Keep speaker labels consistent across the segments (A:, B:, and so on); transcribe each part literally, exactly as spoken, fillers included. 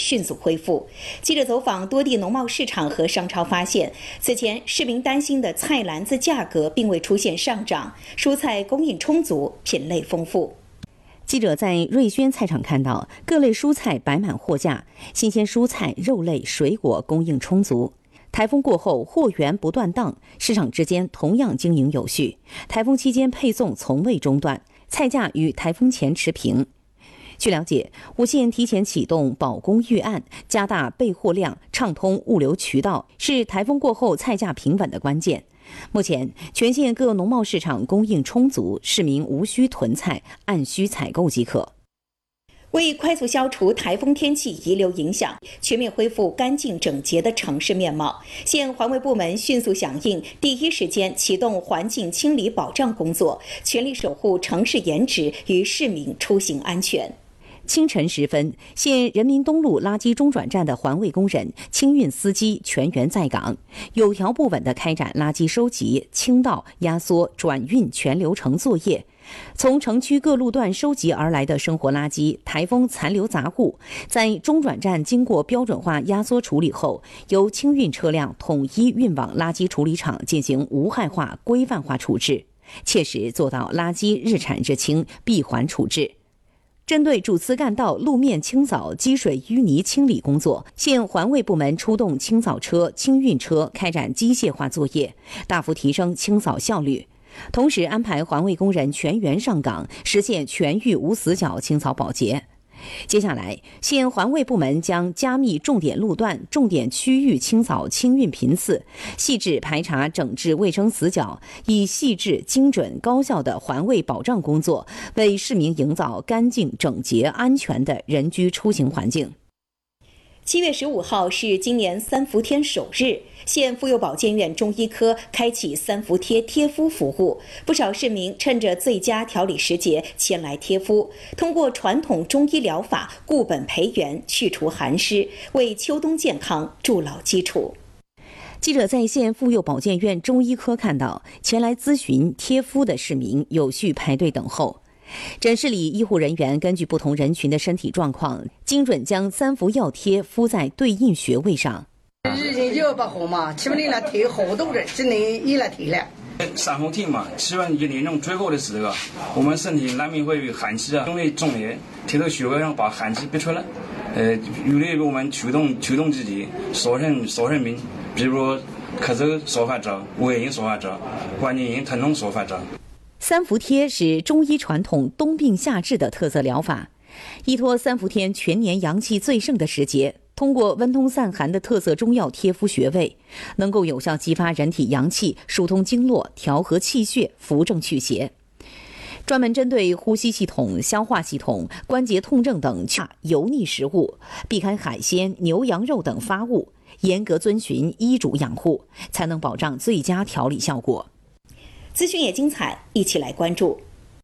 A: 迅速恢复。记者走访多地农贸市场和商超发现，此前市民担心的菜篮子价格并未出现上涨，蔬菜供应充足，品类丰富。
B: 记者在瑞轩菜场看到，各类蔬菜摆满货架，新鲜蔬菜、肉类、水果供应充足。台风过后，货源不断档，市场之间同样经营有序。台风期间配送从未中断，菜价与台风前持平。据了解，五县提前启动保供预案，加大备货量，畅通物流渠道，是台风过后菜价平稳的关键。目前，全县各农贸市场供应充足，市民无需囤菜，按需采购即可。
A: 为快速消除台风天气遗留影响，全面恢复干净整洁的城市面貌，县环卫部门迅速响应，第一时间启动环境清理保障工作，全力守护城市颜值与市民出行安全。
B: 清晨时分，县人民东路垃圾中转站的环卫工人、清运司机全员在岗，有条不紊地开展垃圾收集、清倒、压缩、转运全流程作业。从城区各路段收集而来的生活垃圾、台风残留杂物，在中转站经过标准化压缩处理后，由清运车辆统一运往垃圾处理厂进行无害化、规范化处置，切实做到垃圾日产日清、闭环处置。针对主次干道路面清扫、积水淤泥清理工作，县环卫部门出动清扫车、清运车开展机械化作业，大幅提升清扫效率。同时安排环卫工人全员上岗，实现全域无死角清扫保洁。接下来，县环卫部门将加密重点路段、重点区域清扫清运频次，细致排查整治卫生死角，以细致、精准、高效的环卫保障工作，为市民营造干净、整洁、安全的人居出行环境。
A: 七月十五号是今年三伏天首日，县妇幼保健院中医科开启三伏贴贴敷服务，不少市民趁着最佳调理时节前来贴敷，通过传统中医疗法固本培元，去除寒湿，为秋冬健康筑牢基础。
B: 记者在县妇幼保健院中医科看到，前来咨询贴敷的市民有序排队等候。诊室里，医护人员根据不同人群的身体状况，精准将三伏药贴敷在对应穴位上。
C: 已经有把好嘛，基本上贴好多人，今年也来贴了。
D: 三伏天嘛，气温一年中最高的时候，我们身体难免会有寒气啊，用力重力贴到穴位上把寒气逼出来，呃，有利于我们秋冬秋冬季节少生少生病，比如说咳嗽少发作、胃炎少发作、关节炎疼痛少发作。
B: 三伏贴是中医传统冬病夏治的特色疗法，依托三伏天全年阳气最盛的时节，通过温通散寒的特色中药贴敷穴位，能够有效激发人体阳气，疏通经络，调和气血，扶正祛邪。专门针对呼吸系统、消化系统、关节痛症等油腻食物，避开海鲜、牛羊肉等发物，严格遵循医嘱养护，才能保障最佳调理效果。
A: 资讯也精彩，一起来关注。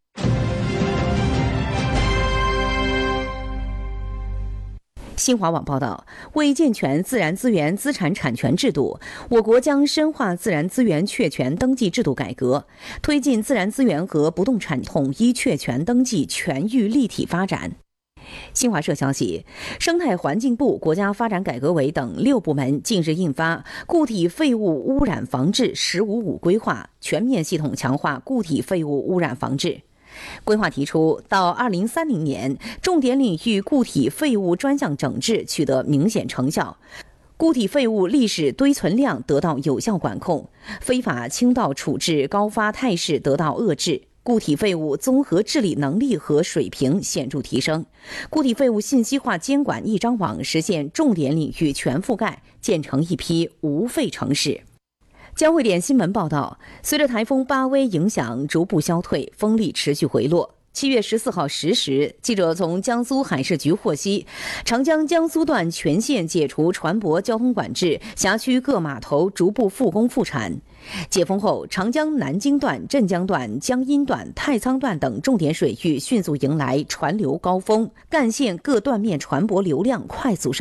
B: 新华网报道，为健全自然资源资产产权制度，我国将深化自然资源确权登记制度改革，推进自然资源和不动产统一确权登记全域立体发展。新华社消息，生态环境部、国家发展改革委等六部门近日印发《固体废物污染防治“十五五”规划》，全面系统强化固体废物污染防治。规划提出，到二零三零年，重点领域固体废物专项整治取得明显成效，固体废物历史堆存量得到有效管控，非法倾倒处置高发态势得到遏制。固体废物综合治理能力和水平显著提升，固体废物信息化监管一张网实现重点领域全覆盖，建成一批无废城市。交汇点新闻报道，随着台风巴威影响逐步消退，风力持续回落。七月十四号十时，记者从江苏海事局获悉，长江江苏段全线解除船舶交通管制，辖区各码头逐步复工复产。解封后，长江南京段、镇江段、江阴段、太仓段等重点水域迅速迎来船流高峰，干线各段面船舶流量快速上升。